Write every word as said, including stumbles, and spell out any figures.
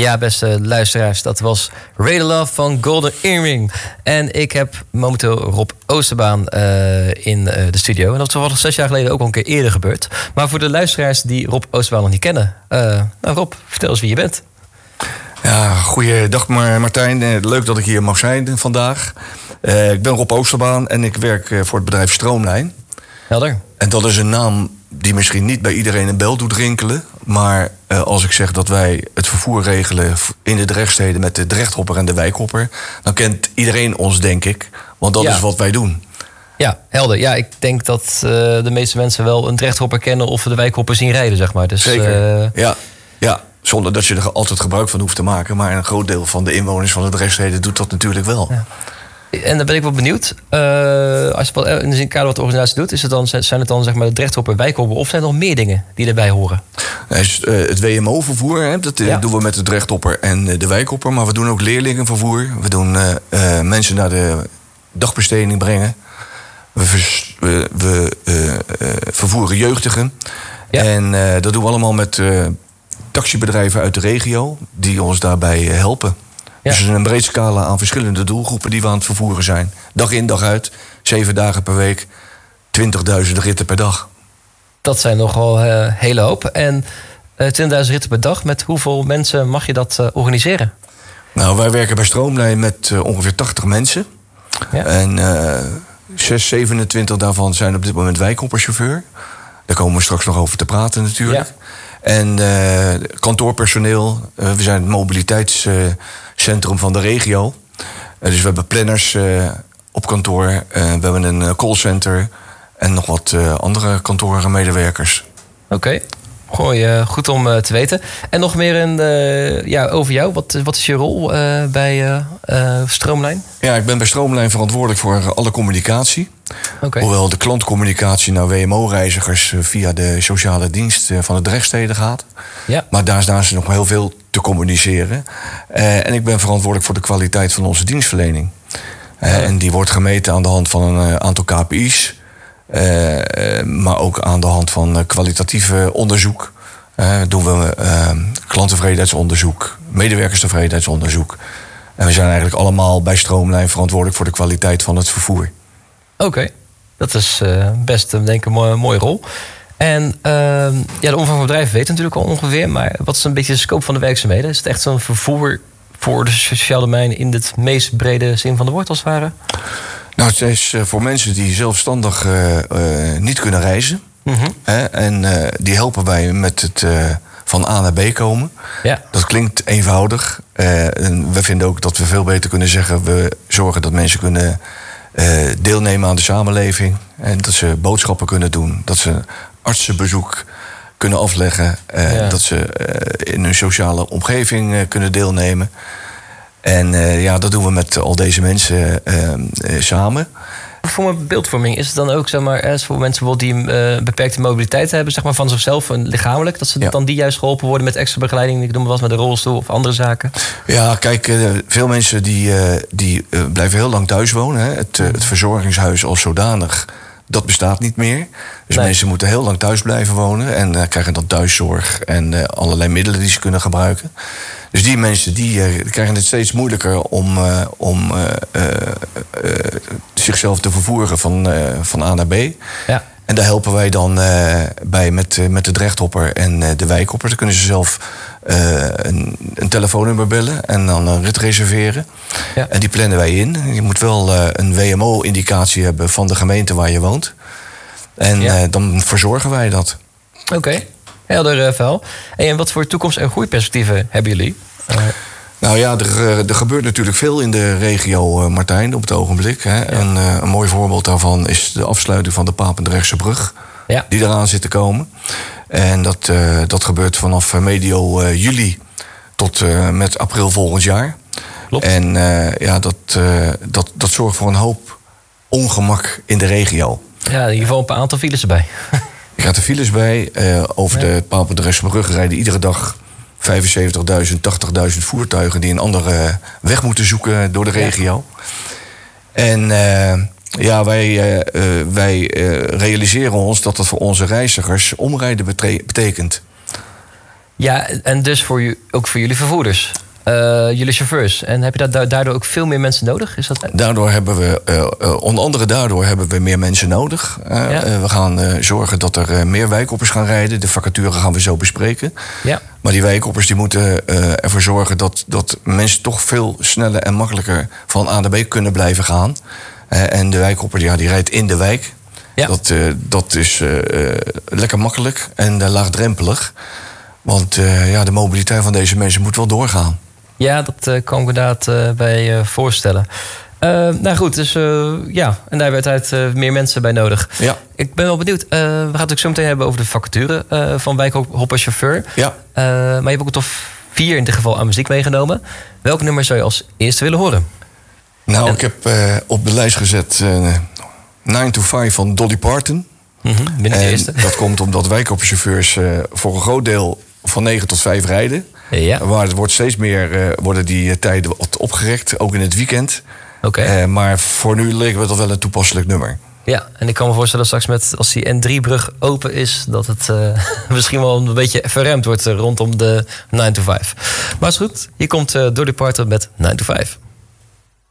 Ja, beste luisteraars, dat was Ray Love van Golden Earring. En ik heb momenteel Rob Oosterbaan uh, in uh, de studio. En dat is toevallig zes jaar geleden ook al een keer eerder gebeurd. Maar voor de luisteraars die Rob Oosterbaan nog niet kennen. Uh, nou Rob, vertel eens wie je bent. Ja, goeiedag Martijn. Leuk dat ik hier mag zijn vandaag. Uh, ik ben Rob Oosterbaan en ik werk voor het bedrijf Stroomlijn. Helder. En dat is een naam die misschien niet bij iedereen een bel doet rinkelen. Maar uh, als ik zeg dat wij het vervoer regelen in de Drechtsteden met de Drechthopper en de Wijkhopper, dan kent iedereen ons, denk ik. Want dat ja. is wat wij doen. Ja, helder. Ja, ik denk dat uh, de meeste mensen wel een Drechthopper kennen of de Wijkhopper zien rijden, zeg maar. Dus, Zeker. Uh... Ja, ja, zonder dat je er altijd gebruik van hoeft te maken. Maar een groot deel van de inwoners van de Drechtsteden doet dat natuurlijk wel. Ja. En dan ben ik wel benieuwd. Uh, als je in het kader wat de organisatie doet, is het dan, zijn het dan zeg maar de Drechthopper, Wijkhopper of zijn er nog meer dingen die erbij horen? Het W M O-vervoer, hè, dat ja. doen we met de Drechthopper en de Wijkhopper. Maar we doen ook leerlingenvervoer. We doen uh, uh, mensen naar de dagbesteding brengen. We, vers, we, we uh, uh, vervoeren jeugdigen. Ja. En uh, dat doen we allemaal met uh, taxibedrijven uit de regio die ons daarbij uh, helpen. Ja. Dus een breed scala aan verschillende doelgroepen die we aan het vervoeren zijn. Dag in, dag uit, zeven dagen per week, twintigduizend ritten per dag. Dat zijn nogal uh, hele hoop. En uh, twintigduizend ritten per dag, met hoeveel mensen mag je dat uh, organiseren? Nou, wij werken bij Stroomlijn met uh, ongeveer tachtig mensen. Ja. En uh, zes, zevenentwintig daarvan zijn op dit moment wijkhopperchauffeur. Daar komen we straks nog over te praten natuurlijk. Ja. En uh, kantoorpersoneel, uh, we zijn het mobiliteitscentrum uh, van de regio. Uh, dus we hebben planners uh, op kantoor, uh, we hebben een uh, callcenter en nog wat uh, andere kantoren medewerkers. Oké, okay. Gooi, uh, goed om uh, te weten. En nog meer een, uh, ja, over jou, wat, wat is je rol uh, bij uh, uh, Stroomlijn? Ja, ik ben bij Stroomlijn verantwoordelijk voor alle communicatie. Okay. Hoewel de klantcommunicatie naar W M O-reizigers via de sociale dienst van de Drechtsteden gaat. Ja. Maar daar staan ze nog heel veel te communiceren. Uh, en ik ben verantwoordelijk voor de kwaliteit van onze dienstverlening. Uh, ja. En die wordt gemeten aan de hand van een uh, aantal K P I's. Uh, uh, maar ook aan de hand van uh, kwalitatieve onderzoek. Uh, doen we uh, klanttevredenheidsonderzoek, medewerkerstevredenheidsonderzoek. En we zijn eigenlijk allemaal bij Stroomlijn verantwoordelijk voor de kwaliteit van het vervoer. Oké, okay. Dat is uh, best denk ik een mooie, mooie rol. En uh, ja, de omvang van het bedrijf weet natuurlijk al ongeveer. Maar wat is een beetje de scope van de werkzaamheden? Is het echt zo'n vervoer voor de sociale domein in het meest brede zin van de woord als het ware? Nou, het is voor mensen die zelfstandig uh, uh, niet kunnen reizen. Mm-hmm. Hè, en uh, die helpen wij met het uh, van A naar B komen. Ja. Dat klinkt eenvoudig. Uh, en we vinden ook dat we veel beter kunnen zeggen, we zorgen dat mensen kunnen uh, deelnemen aan de samenleving. En dat ze boodschappen kunnen doen. Dat ze artsenbezoek kunnen afleggen. Uh, ja. Dat ze uh, in hun sociale omgeving uh, kunnen deelnemen. En uh, ja, dat doen we met al deze mensen uh, uh, samen. Voor mijn beeldvorming is het dan ook, zeg maar, voor mensen die uh, beperkte mobiliteit hebben, zeg maar, van zichzelf en lichamelijk, dat ze ja. dan die juist geholpen worden met extra begeleiding, ik noem maar wat, met de rolstoel of andere zaken? Ja, kijk, uh, veel mensen die, uh, die uh, blijven heel lang thuis wonen. Hè. Het, uh, het verzorgingshuis als zodanig, dat bestaat niet meer. Dus nee. mensen moeten heel lang thuis blijven wonen en uh, krijgen dan thuiszorg en uh, allerlei middelen die ze kunnen gebruiken. Dus die mensen die, uh, krijgen het steeds moeilijker om, uh, om uh, uh, uh, zichzelf te vervoeren van, uh, van A naar B. Ja. En daar helpen wij dan uh, bij met, uh, met de Drechthopper en uh, de Wijkhopper. Dan kunnen ze zelf uh, een, een telefoonnummer bellen en dan een rit reserveren. Ja. En die plannen wij in. Je moet wel uh, een W M O-indicatie hebben van de gemeente waar je woont. En ja. uh, dan verzorgen wij dat. Oké. Okay. Helder uh, verhaal. En wat voor toekomst- en groeiperspectieven hebben jullie? Uh... Nou ja, er, er gebeurt natuurlijk veel in de regio, uh, Martijn, op het ogenblik. Hè. Ja. En, uh, een mooi voorbeeld daarvan is de afsluiting van de Papendrechtse brug. Ja. Die eraan zit te komen. En dat, uh, dat gebeurt vanaf medio uh, juli tot uh, met april volgend jaar. Klopt. En uh, ja, dat, uh, dat, dat zorgt voor een hoop ongemak in de regio. Ja, in ieder geval een paar aantal files erbij. Er gaat de files bij. Uh, over ja. de Papendrechtse brug rijden iedere dag vijfenzeventigduizend, tachtigduizend voertuigen die een andere weg moeten zoeken door de regio. Ja. En uh, ja, wij, uh, uh, wij uh, realiseren ons dat dat voor onze reizigers omrijden betre- betekent. Ja, en dus voor u, ook voor jullie vervoerders. Uh, jullie chauffeurs. En heb je da- daardoor ook veel meer mensen nodig? Is dat... Daardoor hebben we, uh, uh, onder andere daardoor hebben we meer mensen nodig. Uh, ja. uh, we gaan uh, zorgen dat er uh, meer wijkoppers gaan rijden. De vacature gaan we zo bespreken. Ja. Maar die wijkoppers die moeten uh, ervoor zorgen dat, dat mensen toch veel sneller en makkelijker van A naar B kunnen blijven gaan. Uh, en de wijkopper ja, die rijdt in de wijk. Ja. Dat, uh, dat is uh, uh, lekker makkelijk en uh, laagdrempelig. Want uh, ja, de mobiliteit van deze mensen moet wel doorgaan. Ja, dat uh, kan ik inderdaad uh, bij uh, voorstellen. Uh, nou goed, dus uh, ja, en daar hebben we uiteindelijk uh, meer mensen bij nodig. Ja. Ik ben wel benieuwd. Uh, we gaan het ook zo meteen hebben over de vacature uh, van wijkhopperchauffeur. Ja. Uh, maar je hebt ook een top vier in dit geval aan muziek meegenomen. Welk nummer zou je als eerste willen horen? Nou, en... ik heb uh, op de lijst gezet uh, nine to five van Dolly Parton. Mm-hmm, ben ik de eerste. Dat komt omdat wijkhopperchauffeurs uh, voor een groot deel van negen tot vijf rijden. Ja. Maar het wordt steeds meer uh, worden die tijden opgerekt, ook in het weekend. Okay. Uh, maar voor nu leek me dat wel een toepasselijk nummer. Ja, en ik kan me voorstellen straks met als die N drie brug open is, dat het uh, misschien wel een beetje verremd wordt uh, rondom de nine to five. Maar is goed, hier komt uh, Dolly Parton met nine to five.